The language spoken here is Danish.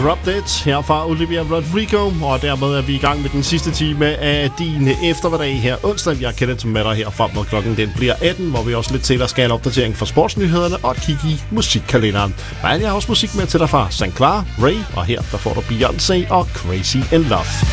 Drop Dead her fra Olivia Rodrigo, og dermed er vi i gang med den sidste time af din eftermiddag her onsdag. Jeg kender til med dig her frem, når klokken den bliver 18, hvor vi også lidt senere skal have en opdatering fra sportsnyhederne og kigge i musikkalenderen. Men jeg har også musik med til dig fra St. Clara, Ray, og her der får du Beyoncé og Crazy in Love.